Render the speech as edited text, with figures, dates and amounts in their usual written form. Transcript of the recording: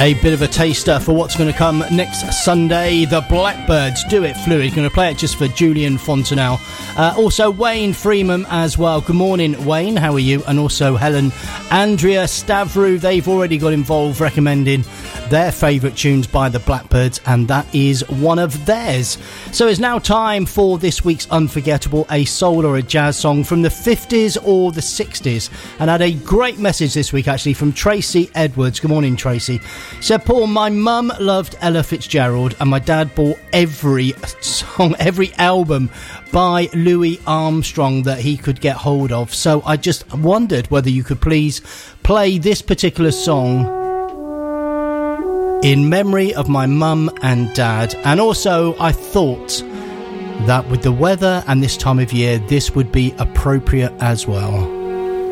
A bit of a taster for what's going to come next Sunday. The Blackbirds, Do It Fluid. Going to play it just for Julian Fontanelle. Also Wayne Freeman as well. Good morning, Wayne. How are you? And also Helen, Andrea, Stavru. They've already got involved recommending their favourite tunes by the Blackbirds, and that is one of theirs. So it's now time for this week's Unforgettable, a soul or a jazz song from the 50s or the 60s. And I had a great message this week actually from Tracy Edwards. Good morning, Tracy. Said, Paul, my mum loved Ella Fitzgerald and my dad bought every song, every album by Louis Armstrong that he could get hold of. So I just wondered whether you could please play this particular song in memory of my mum and dad. And also I thought that with the weather and this time of year, this would be appropriate as well.